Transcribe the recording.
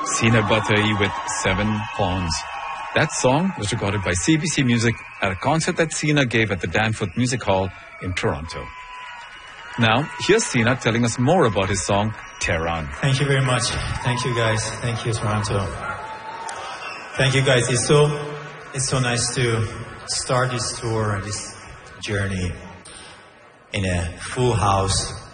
Sina Batai with Seven Pawns. That song was recorded by CBC Music at a concert that Sina gave at the Danforth Music Hall in Toronto. Now, here's Sina telling us more about his song, Tehran. Thank you very much. Thank you, guys. Thank you, Toronto. Thank you, guys. It's so nice to start this tour, this journey in a full house